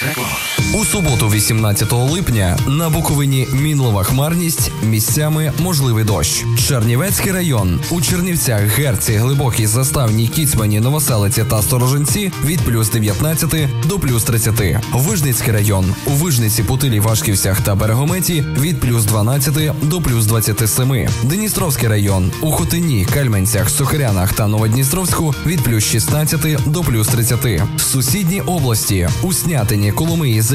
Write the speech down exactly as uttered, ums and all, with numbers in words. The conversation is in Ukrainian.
У суботу, вісімнадцятого липня, на Буковині мінлива хмарність, місцями можливий дощ. Чернівецький район. У Чернівцях, Герці, Глибокій, Заставній, Кіцмані, Новоселиці та Сторожинці від плюс дев'ятнадцяти до плюс тридцяти. Вижницький район. У Вижниці, Путилі, Вашківцях та Берегометі від плюс дванадцяти до плюс двадцяти семи. Дністровський район. У Хотині, Кальменцях, Сухарянах та Новодністровську від плюс шістнадцяти до плюс тридцяти. Сусідні області. У Снятині, Коломиї,